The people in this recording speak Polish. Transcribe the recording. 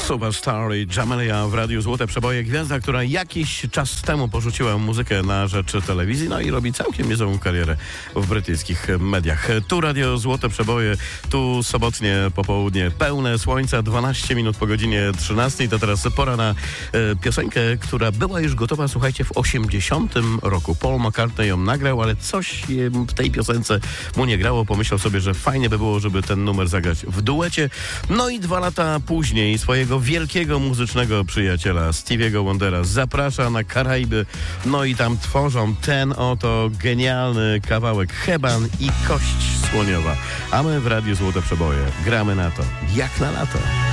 Superstar i Jamelia w Radiu Złote Przeboje. Gwiazda, która jakiś czas temu porzuciła muzykę na rzecz telewizji, no i robi całkiem niezłą karierę w brytyjskich mediach. Tu Radio Złote Przeboje, tu sobotnie popołudnie pełne słońca, 12 minut po godzinie 13. To teraz pora na piosenkę, która była już gotowa, słuchajcie, w 80 roku. Paul McCartney ją nagrał, ale coś w tej piosence mu nie grało. Pomyślał sobie, że fajnie by było, żeby ten numer zagrać w duecie. No i 2 lata później swojego wielkiego muzycznego przyjaciela Stevie'ego Wondera zaprasza na Karaiby, no i tam tworzą ten oto genialny kawałek Heban i Kość Słoniowa. A my w Radiu Złote Przeboje gramy na to, jak na lato.